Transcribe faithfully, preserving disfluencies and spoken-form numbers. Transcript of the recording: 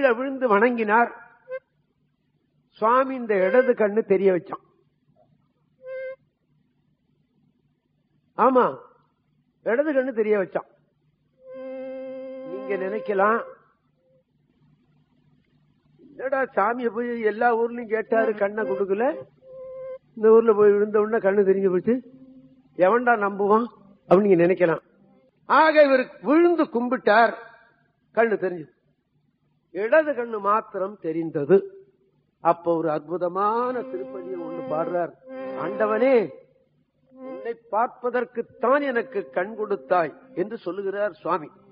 கீழே விழுந்து வணங்கினார். சுவாமி இந்த இடது கண்ணு தெரிய வச்சான். ஆமா, இடது கண்ணு தெரிய வச்சான். நீங்க நினைக்கலாம், என்னடா சாமியை போய் எல்லா ஊர்லயும் கேட்டாரு, கண்ணை கொடுக்கல, இந்த ஊர்ல போய் விழுந்த உடனே கண்ணு தெரிஞ்சு போச்சு, எவன்டா நம்புவான் அப்படின்னு நீங்க நினைக்கலாம். ஆக இவர் விழுந்து கும்பிட்டார், கண்ணு தெரிஞ்சு, இடது கண்ணு மாத்திரம் தெரிந்தது. அப்ப ஒரு அற்புதமான திருப்பதியை ஒண்ணு பாடுறார். ஆண்டவனே, உன்னை பார்ப்பதற்குத்தான் எனக்கு கண் கொடுத்தாய் என்று சொல்லுகிறார் சுவாமி.